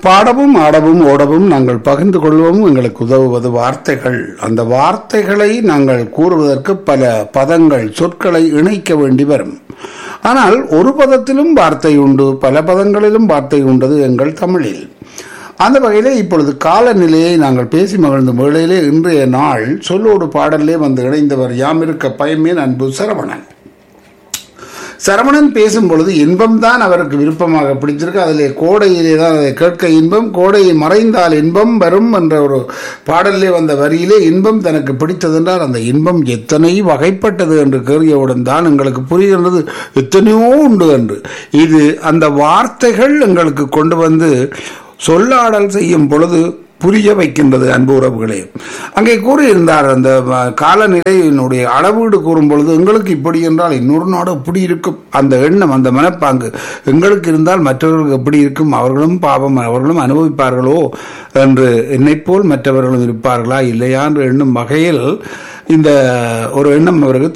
பாடவும் ஆடவும் ஓடவும் நாங்கள் பகிர்ந்து கொள்வோம். எங்களுக்கு உதவுவது வார்த்தைகள். அந்த வார்த்தைகளை நாங்கள் கூறுவதற்கு பல பதங்கள் சொற்களை இணைக்க வேண்டி வரும். ஆனால் ஒரு பதத்திலும் வார்த்தை உண்டு, பல பதங்களிலும் வார்த்தை உண்டது எங்கள் தமிழில். அந்த வகையிலே இப்பொழுது காலநிலையை நாங்கள் பேசி மகிழ்ந்த வேளையிலே இன்றைய நாள் சொல்லோடு பாடலே வந்து இணைந்தவர் யாமிருக்க பயமேன் அன்பு சரவணன். சரவணன் பேசும் பொழுது இன்பம்தான் அவருக்கு விருப்பமாக பிடிச்சிருக்கு. அதிலே கோடையிலே தான் அதை கேட்க இன்பம், கோடையை மறைந்தால் இன்பம் வரும் என்ற ஒரு பாடலிலே வந்த வரியிலே இன்பம் தனக்கு பிடித்தது என்றால் அந்த இன்பம் எத்தனை வகைப்பட்டது என்று கேறியவுடன் தான் எங்களுக்கு புரிகின்றது எத்தனையோ உண்டு என்று. இது அந்த வார்த்தைகள் எங்களுக்கு கொண்டு வந்து சொல்லாடல் செய்யும் பொழுது புரிய வைக்கின்றது. அன்பு உறவுகளே, அங்கே கூறியிருந்தார் அந்த காலநிலையினுடைய அளவீடு கூறும் பொழுது எங்களுக்கு இப்படி என்றால் இன்னொரு நாடு இப்படி இருக்கும், அந்த எண்ணம் அந்த மனப்பாங்கு எங்களுக்கு இருந்தால் மற்றவர்களுக்கு எப்படி இருக்கும், அவர்களும் பாவம் அவர்களும் அனுபவிப்பார்களோ என்று என்னைப் போல் மற்றவர்களும் இருப்பார்களா இல்லையா என்று எண்ணும் வகையில் இந்த ஒரு எண்ணம் அவருக்கு